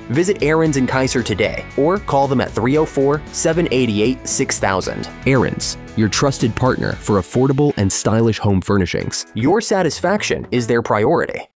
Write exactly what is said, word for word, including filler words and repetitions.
Visit Aaron's in Kaiser today or call them at three oh four, seven eight eight, six thousand. Aaron's, your trusted partner for affordable and stylish home furnishings. Your satisfaction is their priority.